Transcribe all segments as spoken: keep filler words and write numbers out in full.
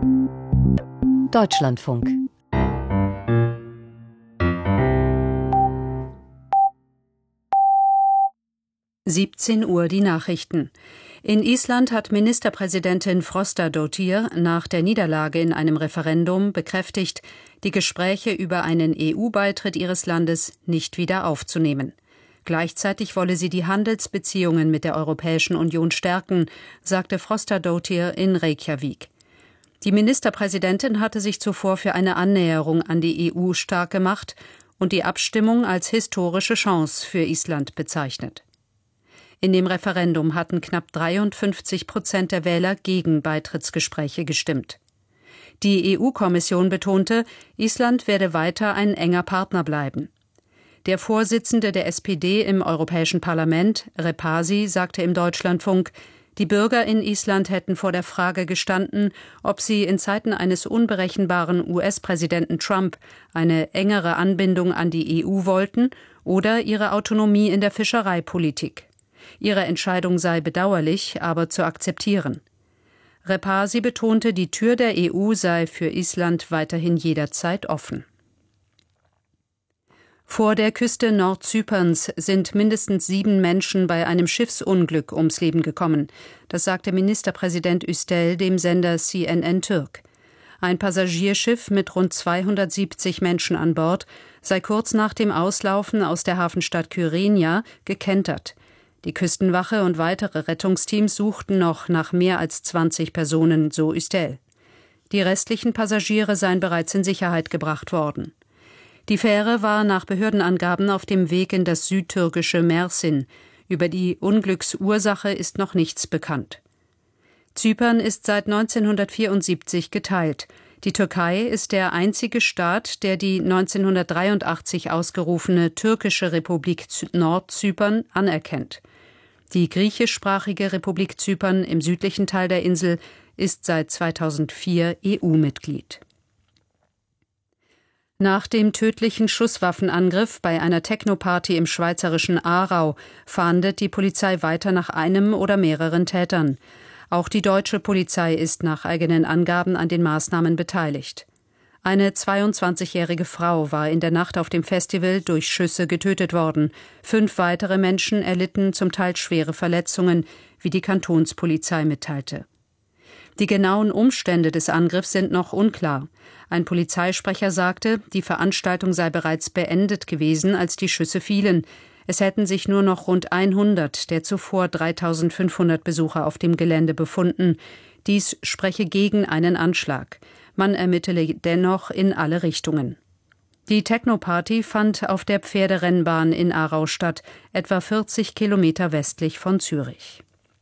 Deutschlandfunk. siebzehn Uhr die Nachrichten. In Island hat Ministerpräsidentin Frostadóttir nach der Niederlage in einem Referendum bekräftigt, die Gespräche über einen E U-Beitritt ihres Landes nicht wieder aufzunehmen. Gleichzeitig wolle sie die Handelsbeziehungen mit der Europäischen Union stärken, sagte Frostadóttir in Reykjavik. Die Ministerpräsidentin hatte sich zuvor für eine Annäherung an die E U stark gemacht und die Abstimmung als historische Chance für Island bezeichnet. In dem Referendum hatten knapp dreiundfünfzig Prozent der Wähler gegen Beitrittsgespräche gestimmt. Die E U-Kommission betonte, Island werde weiter ein enger Partner bleiben. Der Vorsitzende der S P D im Europäischen Parlament, Repasi, sagte im Deutschlandfunk, die Bürger in Island hätten vor der Frage gestanden, ob sie in Zeiten eines unberechenbaren U S-Präsidenten Trump eine engere Anbindung an die E U wollten oder ihre Autonomie in der Fischereipolitik. Ihre Entscheidung sei bedauerlich, aber zu akzeptieren. Repasi betonte, die Tür der E U sei für Island weiterhin jederzeit offen. Vor der Küste Nordzyperns sind mindestens sieben Menschen bei einem Schiffsunglück ums Leben gekommen. Das sagte Ministerpräsident Üstel dem Sender C N N Türk. Ein Passagierschiff mit rund zweihundertsiebzig Menschen an Bord sei kurz nach dem Auslaufen aus der Hafenstadt Kyrenia gekentert. Die Küstenwache und weitere Rettungsteams suchten noch nach mehr als zwanzig Personen, so Üstel. Die restlichen Passagiere seien bereits in Sicherheit gebracht worden. Die Fähre war nach Behördenangaben auf dem Weg in das südtürkische Mersin. Über die Unglücksursache ist noch nichts bekannt. Zypern ist seit neunzehnhundertvierundsiebzig geteilt. Die Türkei ist der einzige Staat, der die neunzehnhundertdreiundachtzig ausgerufene türkische Republik Nordzypern anerkennt. Die griechischsprachige Republik Zypern im südlichen Teil der Insel ist seit zweitausendvier E U-Mitglied. Nach dem tödlichen Schusswaffenangriff bei einer Techno-Party im schweizerischen Aarau fahndet die Polizei weiter nach einem oder mehreren Tätern. Auch die deutsche Polizei ist nach eigenen Angaben an den Maßnahmen beteiligt. Eine zweiundzwanzigjährige Frau war in der Nacht auf dem Festival durch Schüsse getötet worden. Fünf weitere Menschen erlitten zum Teil schwere Verletzungen, wie die Kantonspolizei mitteilte. Die genauen Umstände des Angriffs sind noch unklar. Ein Polizeisprecher sagte, die Veranstaltung sei bereits beendet gewesen, als die Schüsse fielen. Es hätten sich nur noch rund hundert der zuvor dreitausendfünfhundert Besucher auf dem Gelände befunden. Dies spreche gegen einen Anschlag. Man ermittele dennoch in alle Richtungen. Die Techno-Party fand auf der Pferderennbahn in Aarau statt, etwa vierzig Kilometer westlich von Zürich.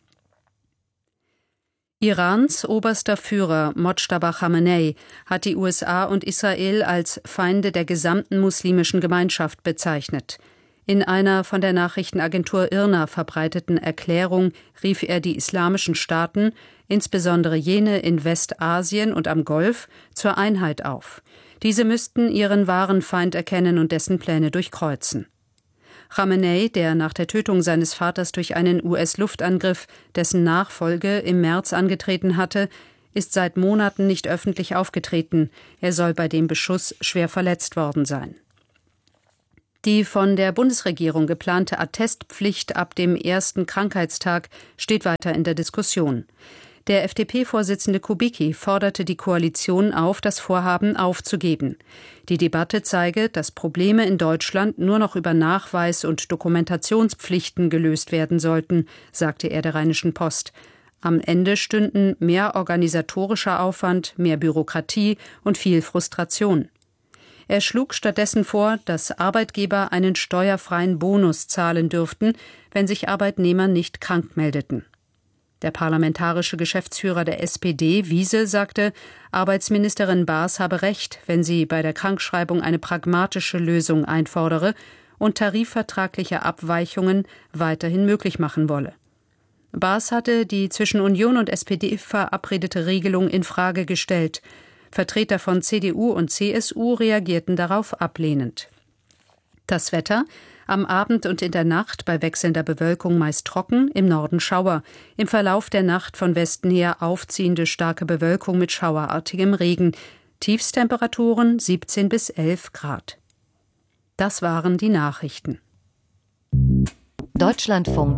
Irans oberster Führer Mojtaba Chamenei hat die U S A und Israel als Feinde der gesamten muslimischen Gemeinschaft bezeichnet. In einer von der Nachrichtenagentur I R N A verbreiteten Erklärung rief er die islamischen Staaten, insbesondere jene in Westasien und am Golf, zur Einheit auf. Diese müssten ihren wahren Feind erkennen und dessen Pläne durchkreuzen. Chamenei, der nach der Tötung seines Vaters durch einen U S-Luftangriff dessen Nachfolge im März angetreten hatte, ist seit Monaten nicht öffentlich aufgetreten. Er soll bei dem Beschuss schwer verletzt worden sein. Die von der Bundesregierung geplante Attestpflicht ab dem ersten Krankheitstag steht weiter in der Diskussion. Der F D P-Vorsitzende Kubicki forderte die Koalition auf, das Vorhaben aufzugeben. Die Debatte zeige, dass Probleme in Deutschland nur noch über Nachweis- und Dokumentationspflichten gelöst werden sollten, sagte er der Rheinischen Post. Am Ende stünden mehr organisatorischer Aufwand, mehr Bürokratie und viel Frustration. Er schlug stattdessen vor, dass Arbeitgeber einen steuerfreien Bonus zahlen dürften, wenn sich Arbeitnehmer nicht krank meldeten. Der parlamentarische Geschäftsführer der S P D, Wiese, sagte, Arbeitsministerin Baas habe recht, wenn sie bei der Krankschreibung eine pragmatische Lösung einfordere und tarifvertragliche Abweichungen weiterhin möglich machen wolle. Baas hatte die zwischen Union und S P D verabredete Regelung in Frage gestellt. Vertreter von C D U und C S U reagierten darauf ablehnend. Das Wetter: Am Abend und in der Nacht bei wechselnder Bewölkung meist trocken, im Norden Schauer. Im Verlauf der Nacht von Westen her aufziehende starke Bewölkung mit schauerartigem Regen. Tiefstemperaturen siebzehn bis elf Grad. Das waren die Nachrichten. Deutschlandfunk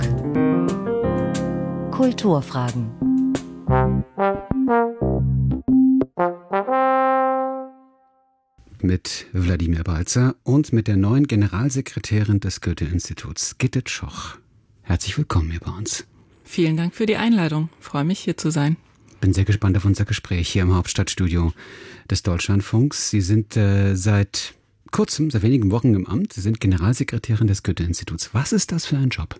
Kulturfragen. Mit Wladimir Balzer und mit der neuen Generalsekretärin des Goethe-Instituts, Gitte Tschoch. Herzlich willkommen hier bei uns. Vielen Dank für die Einladung. Ich freue mich, hier zu sein. Bin sehr gespannt auf unser Gespräch hier im Hauptstadtstudio des Deutschlandfunks. Sie sind äh, seit kurzem, seit wenigen Wochen im Amt. Sie sind Generalsekretärin des Goethe-Instituts. Was ist das für ein Job?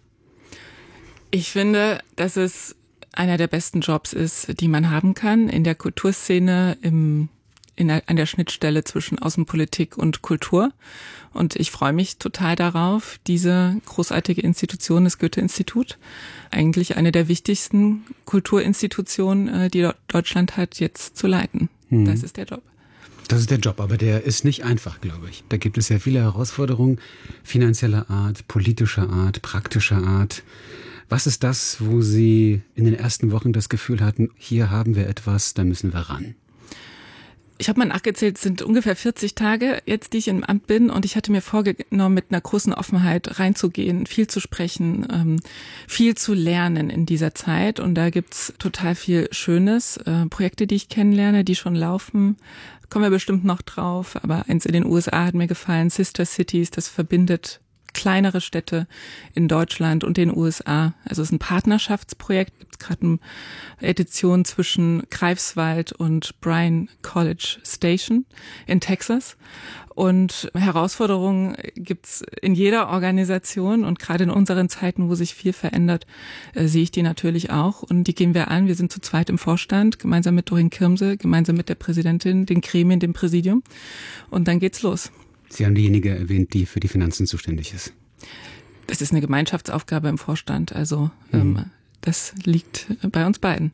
Ich finde, dass es einer der besten Jobs ist, die man haben kann in der Kulturszene, im, in der, an der Schnittstelle zwischen Außenpolitik und Kultur. Und ich freue mich total darauf, diese großartige Institution, das Goethe-Institut, eigentlich eine der wichtigsten Kulturinstitutionen, die Deutschland hat, jetzt zu leiten. Hm. Das ist der Job. Das ist der Job, aber der ist nicht einfach, glaube ich. Da gibt es ja viele Herausforderungen finanzieller Art, politischer Art, praktischer Art. Was ist das, wo Sie in den ersten Wochen das Gefühl hatten, hier haben wir etwas, da müssen wir ran? Ich habe mal nachgezählt, es sind ungefähr vierzig Tage jetzt, die ich im Amt bin, und ich hatte mir vorgenommen, mit einer großen Offenheit reinzugehen, viel zu sprechen, ähm, viel zu lernen in dieser Zeit, und da gibt's total viel Schönes, äh, Projekte, die ich kennenlerne, die schon laufen, kommen wir bestimmt noch drauf, aber eins in den U S A hat mir gefallen, Sister Cities, das verbindet kleinere Städte in Deutschland und den U S A. Also es ist ein Partnerschaftsprojekt, gibt es gerade eine Edition zwischen Greifswald und Bryan College Station in Texas. Und Herausforderungen gibt's in jeder Organisation, und gerade in unseren Zeiten, wo sich viel verändert, äh, sehe ich die natürlich auch, und die gehen wir an. Wir sind zu zweit im Vorstand, gemeinsam mit Doreen Kirmse, gemeinsam mit der Präsidentin, den Gremien, dem Präsidium, und dann geht's los. Sie haben diejenige erwähnt, die für die Finanzen zuständig ist. Das ist eine Gemeinschaftsaufgabe im Vorstand, also mhm. ähm, das liegt bei uns beiden.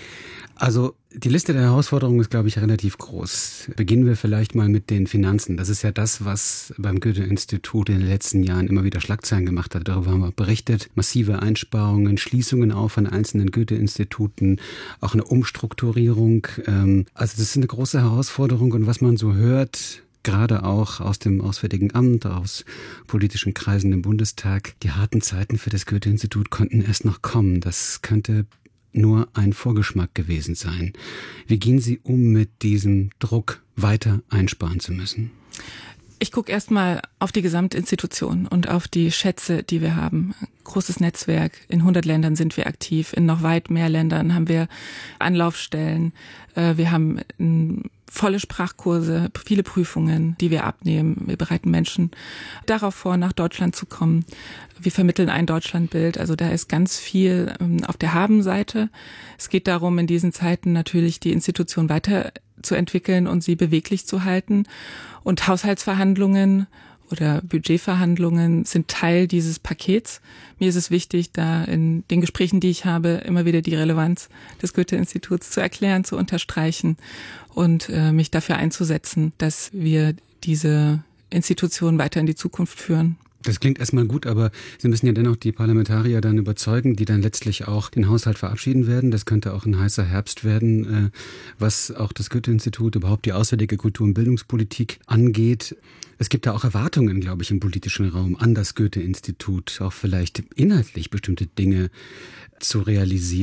Also die Liste der Herausforderungen ist, glaube ich, relativ groß. Beginnen wir vielleicht mal mit den Finanzen. Das ist ja das, was beim Goethe-Institut in den letzten Jahren immer wieder Schlagzeilen gemacht hat. Darüber haben wir berichtet. Massive Einsparungen, Schließungen auf an einzelnen Goethe-Instituten, auch eine Umstrukturierung. Also das ist eine große Herausforderung, und was man so hört, gerade auch aus dem Auswärtigen Amt, aus politischen Kreisen im Bundestag, die harten Zeiten für das Goethe-Institut konnten erst noch kommen. Das könnte nur ein Vorgeschmack gewesen sein. Wie gehen Sie um mit diesem Druck, weiter einsparen zu müssen? Ich gucke erstmal auf die Gesamtinstitution und auf die Schätze, die wir haben. Großes Netzwerk, in hundert Ländern sind wir aktiv, in noch weit mehr Ländern haben wir Anlaufstellen. Wir haben volle Sprachkurse, viele Prüfungen, die wir abnehmen. Wir bereiten Menschen darauf vor, nach Deutschland zu kommen. Wir vermitteln ein Deutschlandbild. Also da ist ganz viel auf der Habenseite. Es geht darum, in diesen Zeiten natürlich die Institution weiterzuentwickeln und sie beweglich zu halten. Und Haushaltsverhandlungen oder Budgetverhandlungen sind Teil dieses Pakets. Mir ist es wichtig, da in den Gesprächen, die ich habe, immer wieder die Relevanz des Goethe-Instituts zu erklären, zu unterstreichen und äh, mich dafür einzusetzen, dass wir diese Institution weiter in die Zukunft führen. Das klingt erstmal gut, aber Sie müssen ja dennoch die Parlamentarier dann überzeugen, die dann letztlich auch den Haushalt verabschieden werden. Das könnte auch ein heißer Herbst werden, was auch das Goethe-Institut, überhaupt die auswärtige Kultur- und Bildungspolitik angeht. Es gibt da auch Erwartungen, glaube ich, im politischen Raum an das Goethe-Institut, auch vielleicht inhaltlich bestimmte Dinge zu realisieren.